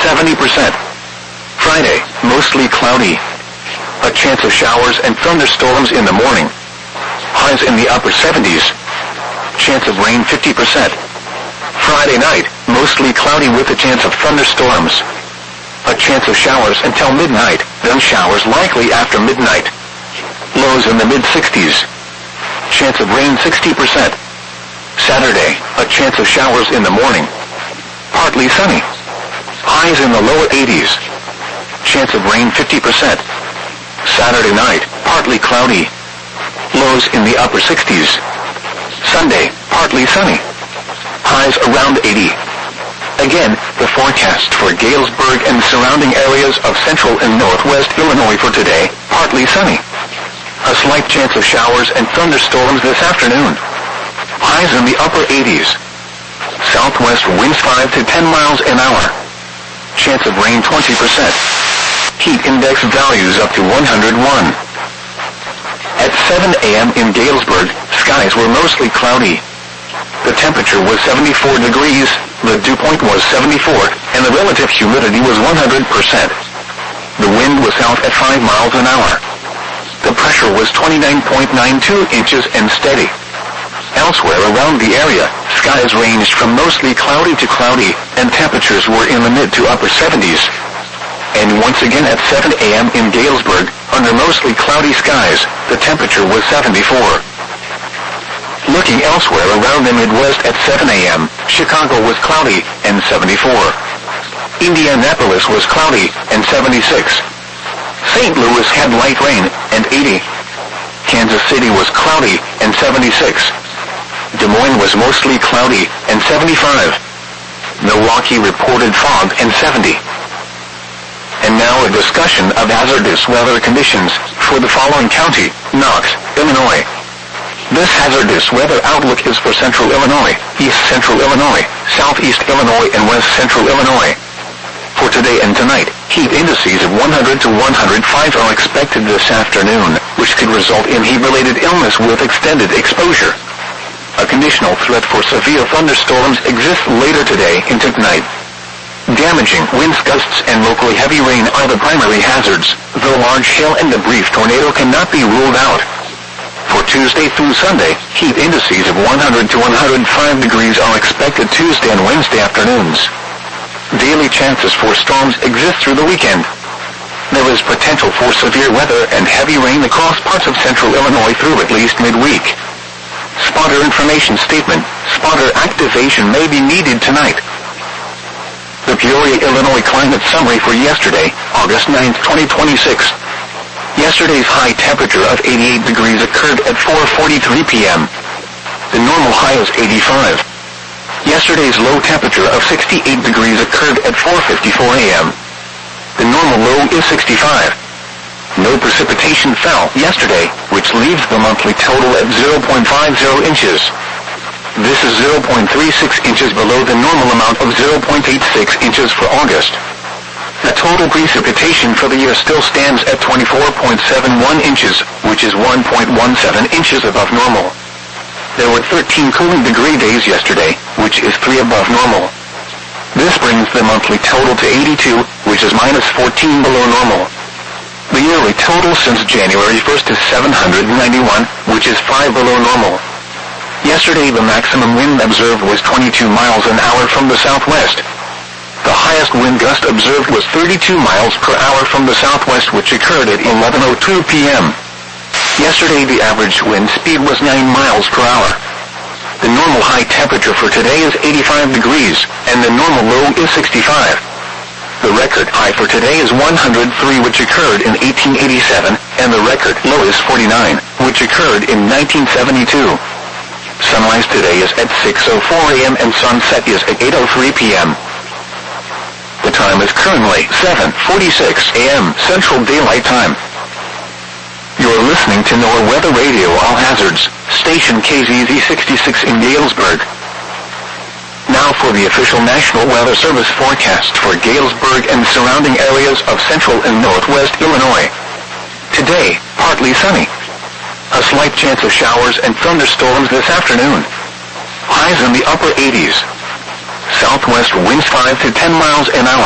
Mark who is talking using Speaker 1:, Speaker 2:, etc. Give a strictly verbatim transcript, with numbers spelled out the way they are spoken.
Speaker 1: seventy percent. Friday, mostly cloudy. A chance of showers and thunderstorms in the morning. Highs in the upper seventies. Chance of rain fifty percent. Friday night, mostly cloudy with a chance of thunderstorms. A chance of showers until midnight, then showers likely after midnight. Lows in the mid-sixties. Chance of rain sixty percent. Saturday, a chance of showers in the morning. Partly sunny. Highs in the lower eighties. Chance of rain fifty percent. Saturday night, partly cloudy. Lows in the upper sixties. Sunday, partly sunny. Highs around eighty. Again, the forecast for Galesburg and surrounding areas of central and northwest Illinois for today, partly sunny. A slight chance of showers and thunderstorms this afternoon. Highs in the upper eighties. Southwest winds five to ten miles an hour. Chance of rain twenty percent. Heat index values up to one hundred one. At seven a.m. in Galesburg, skies were mostly cloudy. The temperature was seventy-four degrees, the dew point was seventy-four, and the relative humidity was one hundred percent. The wind was south at five miles an hour. The pressure was twenty-nine point nine two inches and steady. Elsewhere around the area, skies ranged from mostly cloudy to cloudy, and temperatures were in the mid to upper seventies. And once again at seven a.m. in Galesburg, under mostly cloudy skies, the temperature was seventy-four. Looking elsewhere around the Midwest at seven a.m., Chicago was cloudy and seventy-four. Indianapolis was cloudy and seventy-six. Saint Louis had light rain and eighty. Kansas City was cloudy and seventy-six. Des Moines was mostly cloudy and seventy-five. Milwaukee reported fog and seventy. And now a discussion of hazardous weather conditions for the following county, Knox, Illinois. This hazardous weather outlook is for central Illinois, east central Illinois, southeast Illinois, and west central Illinois. For today and tonight, heat indices of one hundred to one hundred five are expected this afternoon, which could result in heat-related illness with extended exposure. A conditional threat for severe thunderstorms exists later today into tonight. Damaging winds, gusts, and locally heavy rain are the primary hazards, though large hail and a brief tornado cannot be ruled out. For Tuesday through Sunday, heat indices of one hundred to one hundred five degrees are expected Tuesday and Wednesday afternoons. Daily chances for storms exist through the weekend. There is potential for severe weather and heavy rain across parts of central Illinois through at least midweek. Spotter information statement. Spotter activation may be needed tonight. The Peoria, Illinois climate summary for yesterday, August ninth, twenty twenty-six. Yesterday's high temperature of eighty-eight degrees occurred at four forty-three p.m. The normal high is eighty-five. Yesterday's low temperature of sixty-eight degrees occurred at four fifty-four a.m. The normal low is sixty-five. No precipitation fell yesterday, which leaves the monthly total at zero point five zero inches. This is zero point three six inches below the normal amount of zero point eight six inches for August. The total precipitation for the year still stands at twenty-four point seven one inches, which is one point one seven inches above normal. There were thirteen cooling degree days yesterday, which is three above normal. This brings the monthly total to eighty-two, which is minus fourteen below normal. The yearly total since January first is seven hundred ninety-one, which is five below normal. Yesterday the maximum wind observed was twenty-two miles an hour from the southwest. The highest wind gust observed was thirty-two miles per hour from the southwest, which occurred at eleven oh two p.m. Yesterday the average wind speed was nine miles per hour. The normal high temperature for today is eighty-five degrees, and the normal low is sixty-five. The record high for today is one hundred three, which occurred in eighteen eighty-seven, and the record low is forty-nine, which occurred in nineteen seventy-two. Sunrise today is at six oh four a.m. and sunset is at eight oh three p.m. The time is currently seven forty-six a.m. Central Daylight Time. You're listening to NOAA Weather Radio All Hazards, station K Z Z sixty-six in Galesburg. Now for the official National Weather Service forecast for Galesburg and surrounding areas of central and northwest Illinois. Today, partly sunny. A slight chance of showers and thunderstorms this afternoon. Highs in the upper eighties. Southwest winds five to ten miles an hour.